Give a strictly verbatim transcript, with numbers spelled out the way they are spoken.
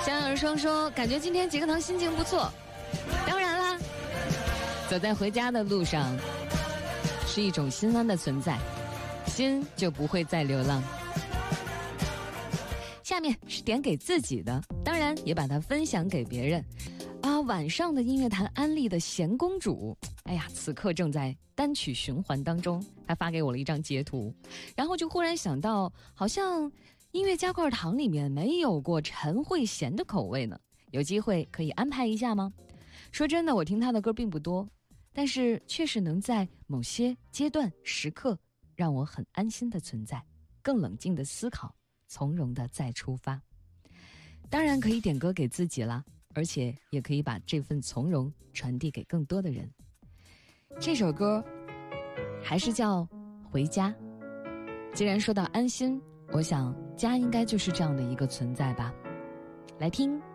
向儿生说，感觉今天几个糖心情不错。当然啦，走在回家的路上是一种心安的存在，心就不会再流浪。下面是点给自己的，当然也把它分享给别人啊。晚上的音乐坛安利的贤公主，哎呀，此刻正在单曲循环当中，她发给我了一张截图，然后就忽然想到，好像音乐加块糖里面没有过陈慧娴的口味呢，有机会可以安排一下吗？说真的，我听她的歌并不多，但是确实能在某些阶段时刻让我很安心的存在，更冷静的思考，从容的再出发。当然可以点歌给自己啦，而且也可以把这份从容传递给更多的人。这首歌还是叫回家。既然说到安心，我想家应该就是这样的一个存在吧。来听